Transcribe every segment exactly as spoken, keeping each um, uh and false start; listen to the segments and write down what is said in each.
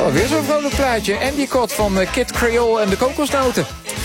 Oh, weer zo'n vrolijk plaatje. Endicott van uh, Kid Creole en de kokosnoten.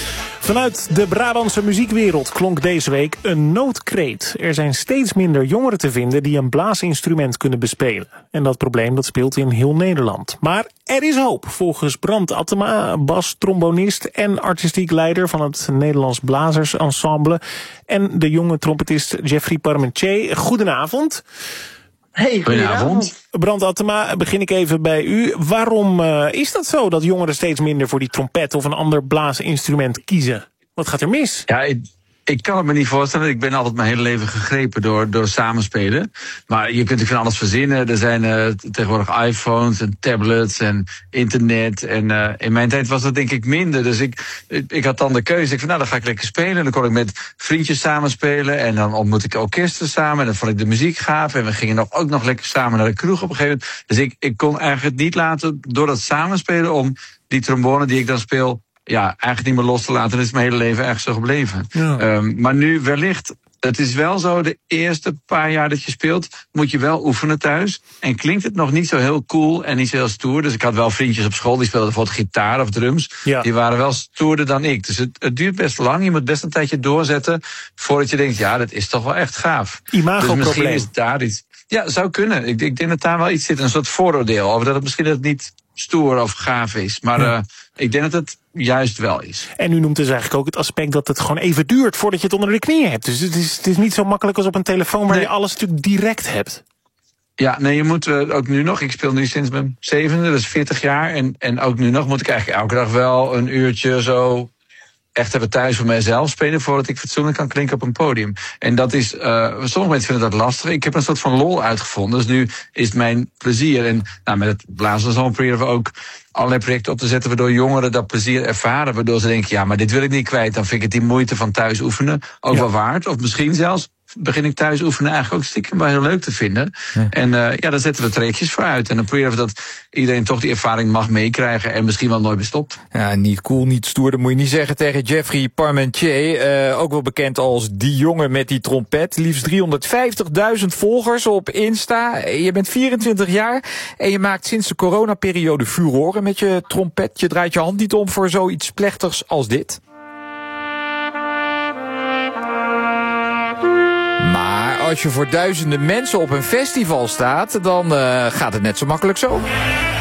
Vanuit de Brabantse muziekwereld klonk deze week een noodkreet. Er zijn steeds minder jongeren te vinden die een blaasinstrument kunnen bespelen. En dat probleem dat speelt in heel Nederland. Maar er is hoop, volgens Brand Attema, bas-trombonist en artistiek leider van het Nederlands Blazersensemble. En de jonge trompetist Jeffrey Parmentier. Goedenavond. Hey, goedenavond. Brand Attema, begin ik even bij u. Waarom uh, is dat zo dat jongeren steeds minder voor die trompet of een ander blaasinstrument kiezen? Wat gaat er mis? Ja, ik, ik kan het me niet voorstellen. Ik ben altijd mijn hele leven gegrepen door, door samenspelen. Maar je kunt natuurlijk van alles verzinnen. Er zijn uh, tegenwoordig iPhones en tablets en internet. En uh, in mijn tijd was dat denk ik minder. Dus ik, ik, ik had dan de keuze. Ik van, nou, dan ga ik lekker spelen. En dan kon ik met vriendjes samenspelen. En dan ontmoet ik orkesten samen. En dan vond ik de muziek gaaf. En we gingen nog, ook nog lekker samen naar de kroeg op een gegeven moment. Dus ik, ik kon eigenlijk niet laten door dat samenspelen om die trombone die ik dan speel, ja, eigenlijk niet meer los te laten. Dat is mijn hele leven ergens zo gebleven. Ja. Um, maar nu wellicht, het is wel zo, de eerste paar jaar dat je speelt, moet je wel oefenen thuis. En klinkt het nog niet zo heel cool en niet zo heel stoer. Dus ik had wel vriendjes op school, die speelden bijvoorbeeld gitaar of drums. Ja. Die waren wel stoerder dan ik. Dus het, het duurt best lang. Je moet best een tijdje doorzetten voordat je denkt, ja, dat is toch wel echt gaaf. Imago-probleem. Dus misschien is daar iets. Ja, zou kunnen. Ik, ik denk dat daar wel iets zit, een soort vooroordeel over dat het misschien dat het niet stoer of gaaf is. Maar ja. uh, ik denk dat het juist wel is. En u noemt dus eigenlijk ook het aspect dat het gewoon even duurt voordat je het onder de knieën hebt. Dus het is, het is niet zo makkelijk als op een telefoon waar nee. je alles natuurlijk direct hebt. Ja, nee, je moet uh, ook nu nog, ik speel nu sinds mijn zevende, dus veertig jaar. En, en ook nu nog moet ik eigenlijk elke dag wel een uurtje zo echt hebben thuis voor mijzelf spelen voordat ik fatsoenlijk kan klinken op een podium. En dat is, uh, sommige mensen vinden dat lastig. Ik heb een soort van lol uitgevonden. Dus nu is het mijn plezier. En nou, met het Blazersensemble proberen we ook allerlei projecten op te zetten waardoor jongeren dat plezier ervaren. Waardoor ze denken, ja, maar dit wil ik niet kwijt. Dan vind ik het die moeite van thuis oefenen ook ja. wel waard. Of misschien zelfs begin ik thuis oefenen eigenlijk ook stiekem wel heel leuk te vinden. Ja. En uh, ja, daar zetten we trajectjes voor uit. En dan proberen we dat iedereen toch die ervaring mag meekrijgen en misschien wel nooit bestopt. Ja, niet cool, niet stoer, dat moet je niet zeggen tegen Jeffrey Parmentier. Uh, ook wel bekend als die jongen met die trompet. Liefst driehonderdvijftigduizend volgers op Insta. Je bent vierentwintig jaar en je maakt sinds de coronaperiode furoren met je trompet. Je draait je hand niet om voor zoiets plechtigs als dit. Maar als je voor duizenden mensen op een festival staat, dan uh, gaat het net zo makkelijk zo.